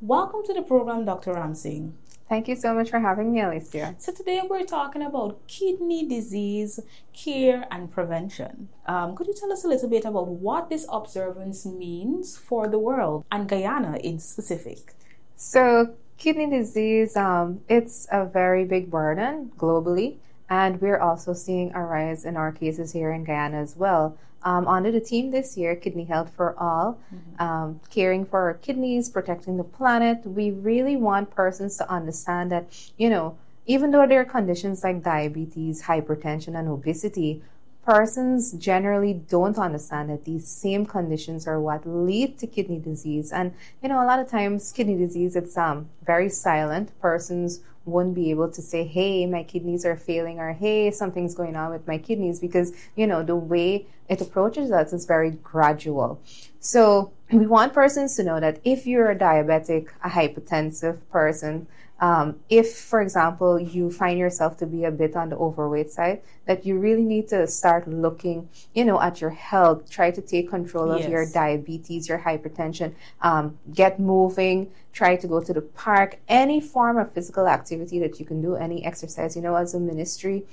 Welcome to the program, Dr. Ramsing. Thank you so much for having me, Alicia. So today we're talking about kidney disease care and prevention. Could you tell us a little bit about what this observance means for the world and Guyana in specific? So kidney disease, it's a very big burden globally, and we're also seeing a rise in our cases here in Guyana as well. Under the team this year, Kidney Health for All, caring for our kidneys, protecting the planet, we really want persons to understand that, even though there are conditions like diabetes, hypertension, and obesity, persons generally don't understand that these same conditions are what lead to kidney disease. And, a lot of times kidney disease, it's very silent. Persons wouldn't be able to say, hey, my kidneys are failing, or hey, something's going on with my kidneys, because, the way it approaches us is very gradual. So we want persons to know that if you're a diabetic, a hypertensive person, if, for example, you find yourself to be a bit on the overweight side, that you really need to start looking, at your health, try to take control of your diabetes, your hypertension, get moving, try to go to the park, any form of physical activity that you can do, any exercise. As a ministry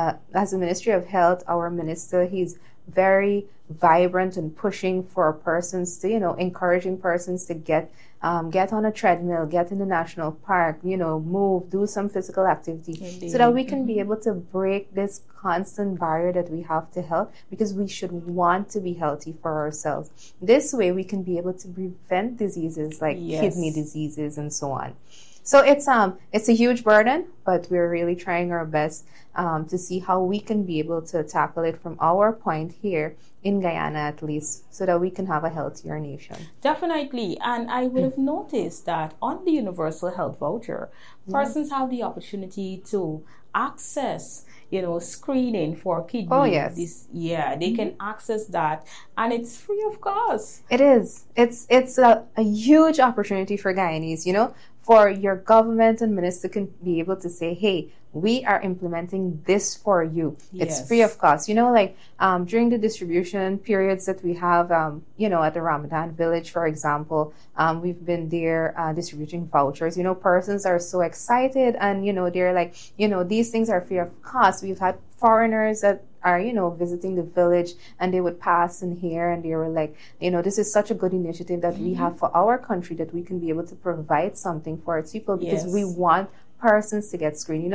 of health, our minister, he's very vibrant and pushing for persons to, encouraging persons to get on a treadmill, get in the national park, move, do some physical activity. Indeed. So that we can be able to break this constant barrier that we have to health, because we should want to be healthy for ourselves. This way we can be able to prevent diseases like kidney diseases and so on. So it's a huge burden, but we're really trying our best to see how we can be able to tackle it from our point here in Guyana, at least, so that we can have a healthier nation. Definitely. And I would have noticed that on the Universal Health Voucher, persons have the opportunity to access, screening for kidney. Oh, yes. They can access that, and it's free of cost. It is. It's a huge opportunity for Guyanese, for your government and minister can be able to say, hey, we are implementing this for you. Yes. It's free of cost. During the distribution periods that we have, at the Ramadan village, for example, we've been there distributing vouchers. Persons are so excited, and, they're like, these things are free of cost. We've had foreigners that are, visiting the village, and they would pass in here, and they were like, this is such a good initiative that we have for our country, that we can be able to provide something for its people, because we want persons to get screened.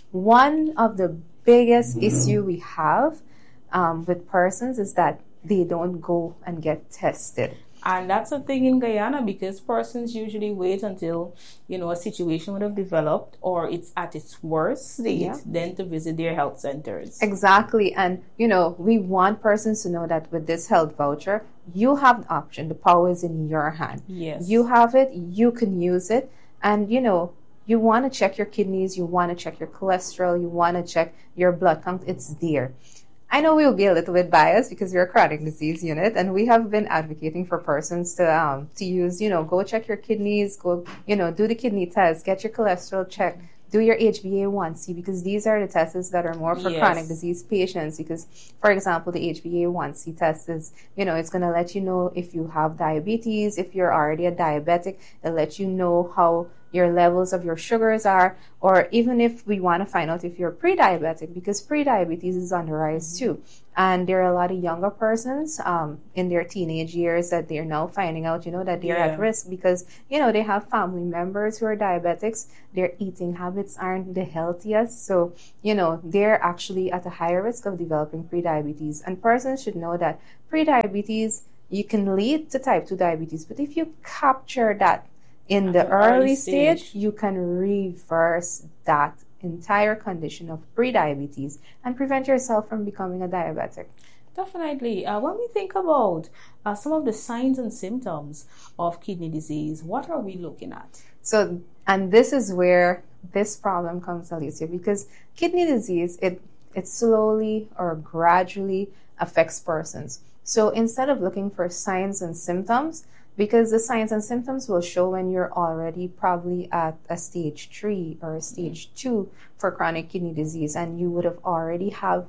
One of the biggest issue we have with persons is that they don't go and get tested. And that's a thing in Guyana, because persons usually wait until, a situation would have developed or it's at its worst state, then to visit their health centers. Exactly. And, we want persons to know that with this health voucher, you have the option. The power is in your hand. Yes. You have it. You can use it. And, you want to check your kidneys. You want to check your cholesterol. You want to check your blood count. It's there. I know we will be a little bit biased because we're a chronic disease unit, and we have been advocating for persons to use, go check your kidneys, go, do the kidney test, get your cholesterol checked, do your HbA1c, because these are the tests that are more for chronic disease patients. Because, for example, the HbA1c test is, it's going to let you know if you have diabetes, if you're already a diabetic. It'll let you know how your levels of your sugars are, or even if we want to find out if you're pre-diabetic, because pre-diabetes is on the rise too. And there are a lot of younger persons in their teenage years that they're now finding out, that they're at risk, because, they have family members who are diabetics. Their eating habits aren't the healthiest. So, they're actually at a higher risk of developing pre-diabetes. And persons should know that pre-diabetes, you can lead to type 2 diabetes. But if you capture that in the early stage, you can reverse that entire condition of prediabetes and prevent yourself from becoming a diabetic. Definitely. When we think about some of the signs and symptoms of kidney disease, what are we looking at? So, and this is where this problem comes, Alicia, because kidney disease, it slowly or gradually affects persons. So instead of looking for signs and symptoms, because the signs and symptoms will show when you're already probably at a stage 3 or a stage 2 for chronic kidney disease, and you would have already have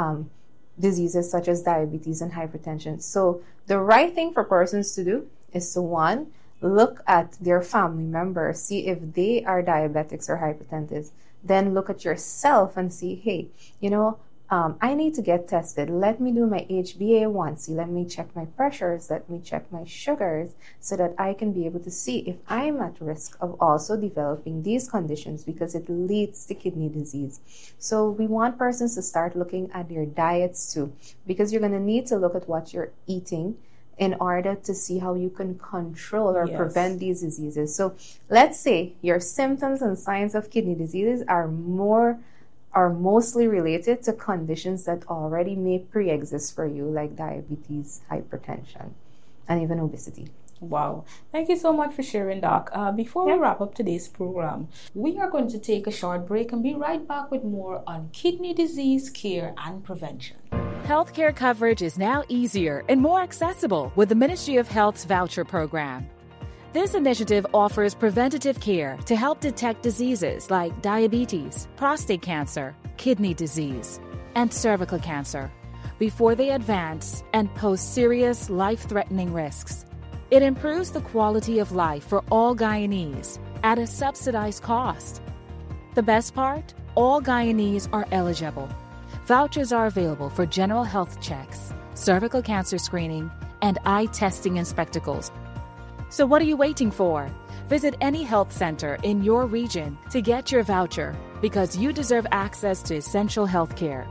diseases such as diabetes and hypertension. So the right thing for persons to do is to, one, look at their family members, see if they are diabetics or hypertensive. Then look at yourself and see, hey, I need to get tested. Let me do my HbA1c. Let me check my pressures. Let me check my sugars so that I can be able to see if I'm at risk of also developing these conditions, because it leads to kidney disease. So we want persons to start looking at their diets too, because you're going to need to look at what you're eating in order to see how you can control or prevent these diseases. So let's say your symptoms and signs of kidney diseases are mostly related to conditions that already may pre-exist for you, like diabetes, hypertension, and even obesity. Wow. Thank you so much for sharing, Doc. Before we wrap up today's program, we are going to take a short break and be right back with more on kidney disease care and prevention. Healthcare coverage is now easier and more accessible with the Ministry of Health's voucher program. This initiative offers preventative care to help detect diseases like diabetes, prostate cancer, kidney disease, and cervical cancer before they advance and pose serious, life-threatening risks. It improves the quality of life for all Guyanese at a subsidized cost. The best part? All Guyanese are eligible. Vouchers are available for general health checks, cervical cancer screening, and eye testing and spectacles. So what are you waiting for? Visit any health center in your region to get your voucher, because you deserve access to essential health care.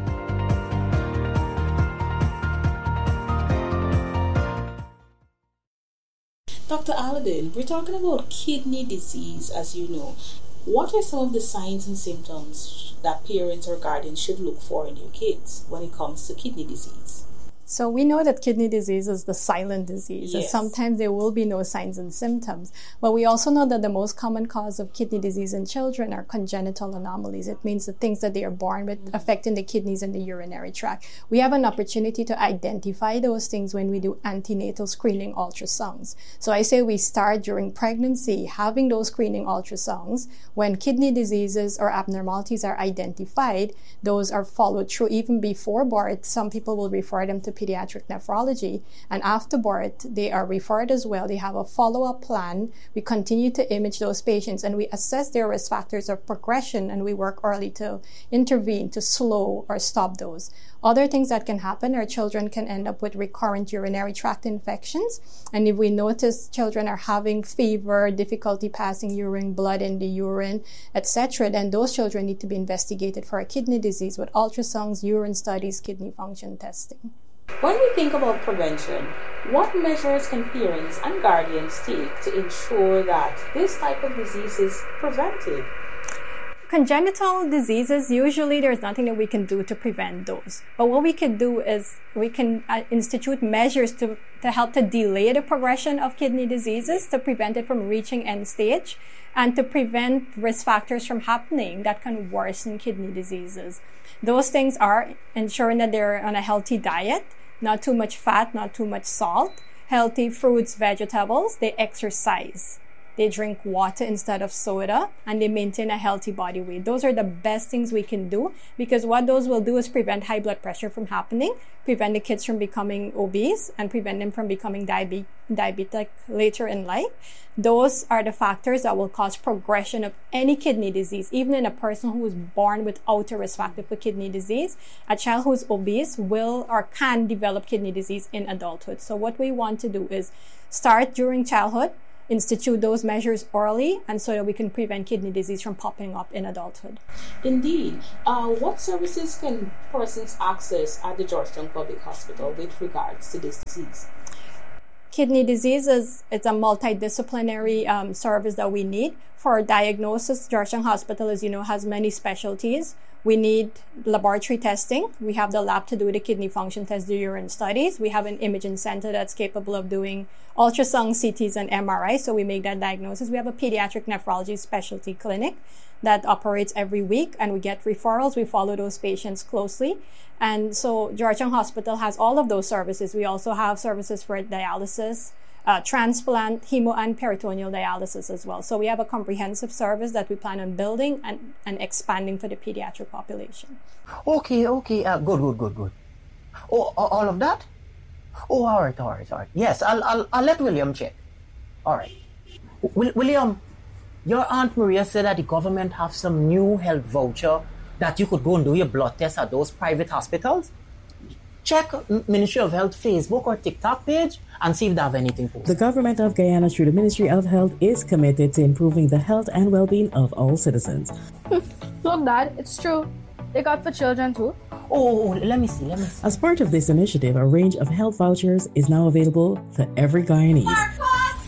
Dr. Aladdin, we're talking about kidney disease, as you know. What are some of the signs and symptoms that parents or guardians should look for in their kids when it comes to kidney disease? So we know that kidney disease is the silent disease. Yes. Sometimes there will be no signs and symptoms. But we also know that the most common cause of kidney disease in children are congenital anomalies. It means the things that they are born with affecting the kidneys and the urinary tract. We have an opportunity to identify those things when we do antenatal screening ultrasounds. So I say we start during pregnancy having those screening ultrasounds. When kidney diseases or abnormalities are identified, those are followed through even before birth. Some people will refer them to pediatric nephrology, and after birth they are referred as well. They have a follow-up plan. We continue to image those patients and we assess their risk factors of progression, and we work early to intervene to slow or stop those. Other things that can happen are children can end up with recurrent urinary tract infections, and if we notice children are having fever, difficulty passing urine, blood in the urine, etc., then those children need to be investigated for a kidney disease with ultrasounds, urine studies, kidney function testing. When we think about prevention, what measures can parents and guardians take to ensure that this type of disease is prevented? Congenital diseases, usually there's nothing that we can do to prevent those. But what we can do is we can institute measures to help to delay the progression of kidney diseases, to prevent it from reaching end stage, and to prevent risk factors from happening that can worsen kidney diseases. Those things are ensuring that they're on a healthy diet, not too much fat, not too much salt, healthy fruits, vegetables, they exercise. They drink water instead of soda, and they maintain a healthy body weight. Those are the best things we can do, because what those will do is prevent high blood pressure from happening, prevent the kids from becoming obese, and prevent them from becoming diabetic later in life. Those are the factors that will cause progression of any kidney disease, even in a person who is born without a risk factor for kidney disease. A child who is obese will or can develop kidney disease in adulthood. So what we want to do is start during childhood, institute those measures early, and so that we can prevent kidney disease from popping up in adulthood. Indeed. What services can persons access at the Georgetown Public Hospital with regards to this disease? Kidney disease is a multidisciplinary service that we need. For diagnosis, Georgetown Hospital, as you know, has many specialties. We need laboratory testing. We have the lab to do the kidney function test, the urine studies. We have an imaging center that's capable of doing ultrasound, CTs, and MRI, so we make that diagnosis. We have a pediatric nephrology specialty clinic that operates every week, and we get referrals. We follow those patients closely. And so Georgetown Hospital has all of those services. We also have services for dialysis, transplant, hemo, and peritoneal dialysis as well. So we have a comprehensive service that we plan on building and expanding for the pediatric population. Okay. Good. Oh, all of that? Oh, all right. Yes, I'll let William check. All right. William, your Aunt Maria said that the government have some new health voucher that you could go and do your blood test at those private hospitals. Check Ministry of Health Facebook or TikTok page and see if they have anything for The government of Guyana, through the Ministry of Health, is committed to improving the health and well-being of all citizens. Look, Dad, it's true. They got for children too. Oh, let me see. As part of this initiative, a range of health vouchers is now available for every Guyanese. Marcos!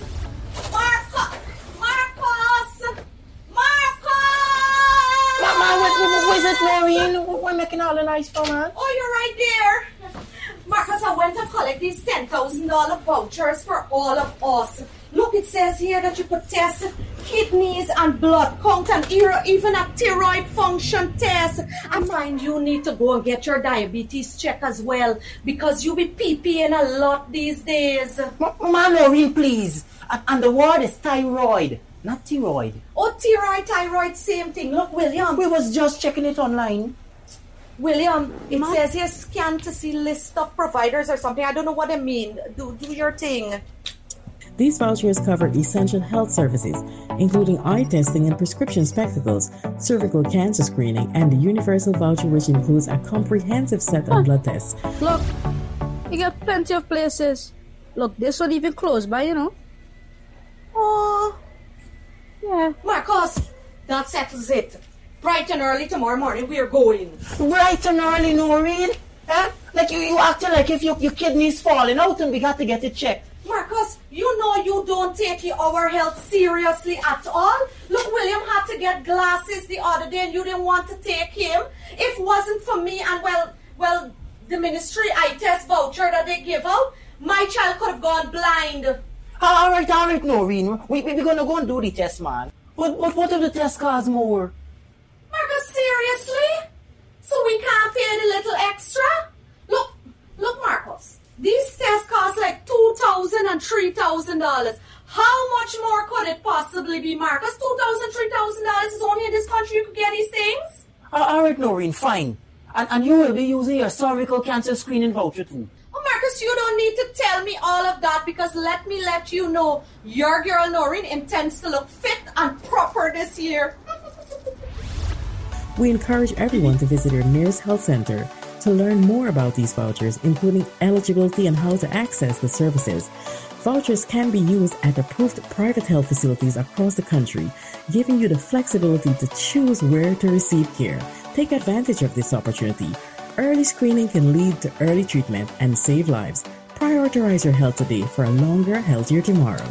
What is it, Maureen? We're making all the nice for, man. Oh, you're right there. Marcos, I went to collect these $10,000 vouchers for all of us. Look, it says here that you could test kidneys and blood count and even a thyroid function test. I find you need to go and get your diabetes check as well because you be pee-peeing a lot these days. Maureen, please. And the word is thyroid, not thyroid. Oh, thyroid, same thing. Look, William. We was just checking it online. William, it says here scan to see list of providers or something. I don't know what I mean. Do your thing. These vouchers cover essential health services, including eye testing and prescription spectacles, cervical cancer screening, and the universal voucher, which includes a comprehensive set of blood tests. Look, you got plenty of places. Look, this one even close by, you know. Oh, yeah. Marcos, that settles it. Bright and early tomorrow morning, we are going. Bright and early, Noreen? Huh? Like you acting like if your kidney's falling out and we got to get it checked. Marcos, you know you don't take our health seriously at all. Look, William had to get glasses the other day and you didn't want to take him. If it wasn't for me and, well, the ministry eye test voucher that they give out, my child could have gone blind. All right, Noreen. We're going to go and do the test, man. But what if the test costs more? Marcos, seriously? So we can't pay the little extra? Look, Marcos. These tests cost like $2,000 and $3,000. How much more could it possibly be, Marcos? $2,000, $3,000 is only in this country you could get these things? All right, Noreen, fine. And you will be using your cervical cancer screening voucher too. Oh, Marcos, you don't need to tell me all of that because let me let you know your girl Noreen intends to look fit and proper this year. We encourage everyone to visit your nearest health center to learn more about these vouchers, including eligibility and how to access the services. Vouchers can be used at approved private health facilities across the country, giving you the flexibility to choose where to receive care. Take advantage of this opportunity. Early screening can lead to early treatment and save lives. Prioritize your health today for a longer, healthier tomorrow.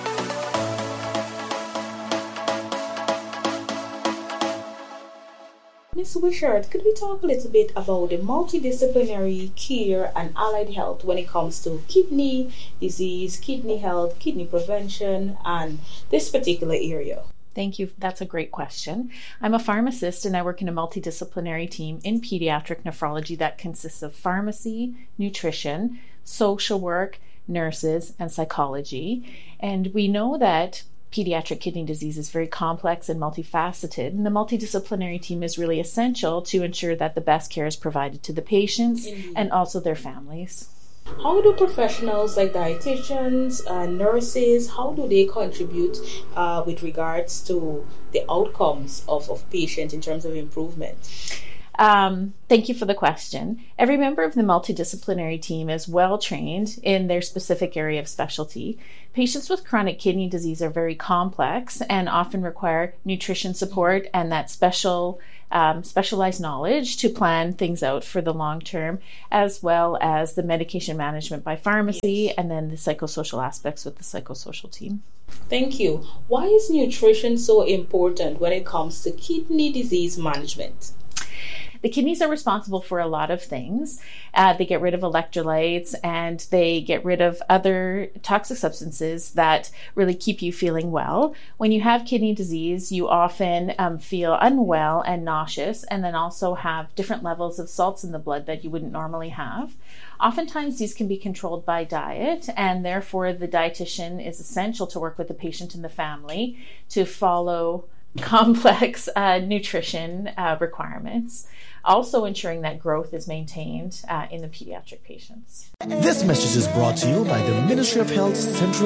Ms. Wishart, could we talk a little bit about the multidisciplinary care and allied health when it comes to kidney disease, kidney health, kidney prevention, and this particular area? Thank you. That's a great question. I'm a pharmacist and I work in a multidisciplinary team in pediatric nephrology that consists of pharmacy, nutrition, social work, nurses, and psychology. And we know that pediatric kidney disease is very complex and multifaceted, and the multidisciplinary team is really essential to ensure that the best care is provided to the patients and also their families. How do professionals like dietitians and nurses, how do they contribute with regards to the outcomes of patients in terms of improvement? Thank you for the question. Every member of the multidisciplinary team is well trained in their specific area of specialty. Patients with chronic kidney disease are very complex and often require nutrition support and that specialized knowledge to plan things out for the long term, as well as the medication management by pharmacy and then the psychosocial aspects with the psychosocial team. Thank you. Why is nutrition so important when it comes to kidney disease management? The kidneys are responsible for a lot of things. They get rid of electrolytes and they get rid of other toxic substances that really keep you feeling well. When you have kidney disease, you often feel unwell and nauseous, and then also have different levels of salts in the blood that you wouldn't normally have. Oftentimes these can be controlled by diet, and therefore the dietitian is essential to work with the patient and the family to follow complex nutrition requirements, also ensuring that growth is maintained in the pediatric patients. This message is brought to you by the Ministry of Health Central